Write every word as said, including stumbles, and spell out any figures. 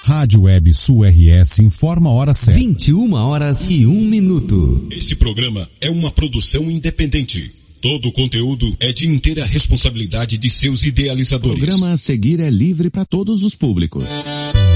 Rádio Web Sul R S informa a hora certa. vinte e uma horas e um minuto. Este programa é uma produção independente. Todo o conteúdo é de inteira responsabilidade de seus idealizadores. O programa a seguir é livre para todos os públicos.